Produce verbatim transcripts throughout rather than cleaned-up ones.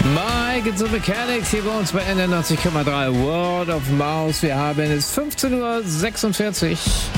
Mike and the Mechanics hier bei uns bei N neunzig Komma drei World of Mouse. Wir haben es fünfzehn Uhr sechsundvierzig.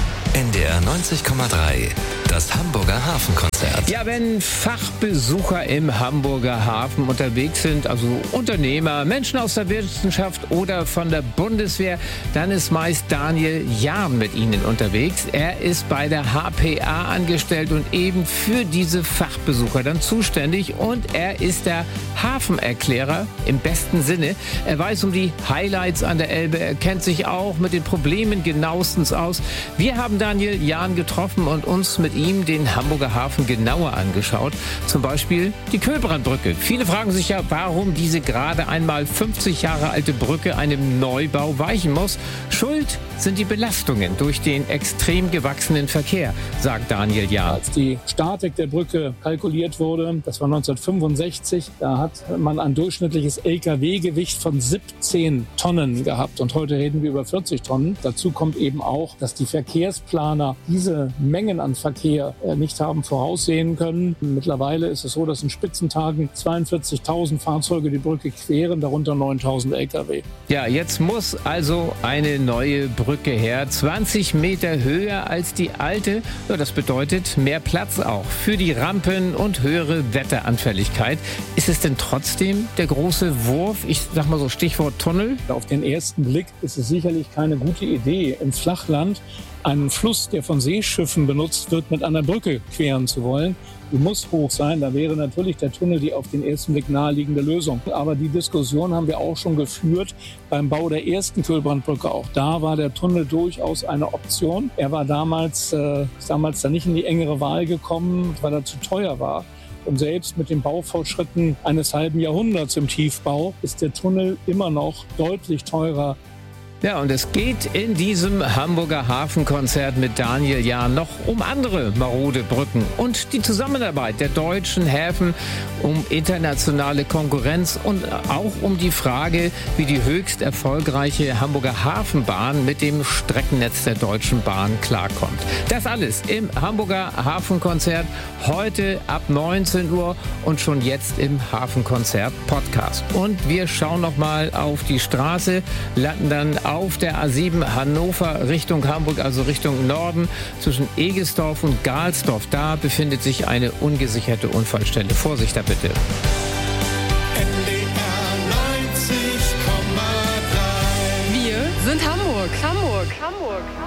N D R neunzig Komma drei, das Hamburger Hafenkonzert. Ja, wenn Fachbesucher im Hamburger Hafen unterwegs sind, also Unternehmer, Menschen aus der Wissenschaft oder von der Bundeswehr, dann ist meist Daniel Jahn mit ihnen unterwegs. Er ist bei der H P A angestellt und eben für diese Fachbesucher dann zuständig. Und er ist der Hafenerklärer im besten Sinne. Er weiß um die Highlights an der Elbe, er kennt sich auch mit den Problemen genauestens aus. Wir haben Daniel Jahn getroffen und uns mit ihm den Hamburger Hafen genauer angeschaut. Zum Beispiel die Köhlbrandbrücke. Viele fragen sich ja, warum diese gerade einmal fünfzig Jahre alte Brücke einem Neubau weichen muss. Schuld sind die Belastungen durch den extrem gewachsenen Verkehr, sagt Daniel Jahn. Als die Statik der Brücke kalkuliert wurde, das war neunzehnhundertfünfundsechzig, da hat man ein durchschnittliches L K W-Gewicht von siebzehn Tonnen gehabt. Und heute reden wir über vierzig Tonnen. Dazu kommt eben auch, dass die Verkehrsplaner diese Mengen an Verkehr nicht haben voraussehen können. Mittlerweile ist es so, dass in Spitzentagen zweiundvierzigtausend Fahrzeuge die Brücke queren, darunter neuntausend L K W. Ja, jetzt muss also eine neue Brücke her. zwanzig Meter höher als die alte. Ja, das bedeutet mehr Platz auch für die Rampen und höhere Wetteranfälligkeit. Ist es denn trotzdem der große Wurf? Ich sag mal so Stichwort Tunnel. Auf den ersten Blick ist es sicherlich keine gute Idee, im Flachland einen Fluss, der von Seeschiffen benutzt wird, mit einer Brücke queren zu wollen. Die muss hoch sein. Da wäre natürlich der Tunnel die auf den ersten Blick naheliegende Lösung. Aber die Diskussion haben wir auch schon geführt beim Bau der ersten Köhlbrandbrücke. Auch da war der Tunnel durchaus eine Option. Er war damals, äh, damals dann nicht in die engere Wahl gekommen, weil er zu teuer war. Und selbst mit den Baufortschritten eines halben Jahrhunderts im Tiefbau ist der Tunnel immer noch deutlich teurer. Ja, und es geht in diesem Hamburger Hafenkonzert mit Daniel Jahn noch um andere marode Brücken und die Zusammenarbeit der deutschen Häfen, um internationale Konkurrenz und auch um die Frage, wie die höchst erfolgreiche Hamburger Hafenbahn mit dem Streckennetz der Deutschen Bahn klarkommt. Das alles im Hamburger Hafenkonzert heute ab neunzehn Uhr und schon jetzt im Hafenkonzert Podcast. Und wir schauen noch mal auf die Straße, landen dann auf der A sieben Hannover Richtung Hamburg, also Richtung Norden, zwischen Egesdorf und Galsdorf. Da befindet sich eine ungesicherte Unfallstelle. Vorsicht da bitte. N D R neunzig Komma drei. Wir sind Hamburg. Hamburg. Hamburg.